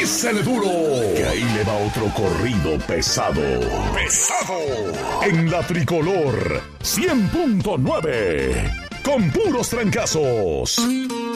Písele duro, que ahí le va otro corrido pesado. En la Tricolor 100.9, con puros trancazos.